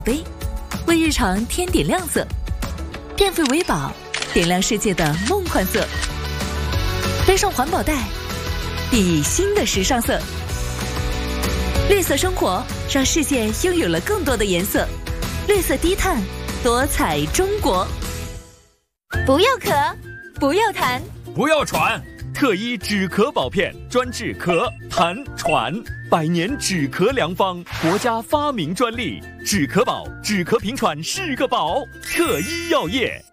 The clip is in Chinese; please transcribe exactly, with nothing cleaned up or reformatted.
杯，为日常添点亮色。电费为宝，点亮世界的梦幻色。背上环保袋，熠熠新的时尚色。绿色生活，让世界拥有了更多的颜色。绿色低碳，多彩中国。 不要咳，不要痰， 不要喘。特医止咳宝片，专治咳、痰、喘，百年止咳良方，国家发明专利。止咳宝，止咳平喘是个宝。特医药业。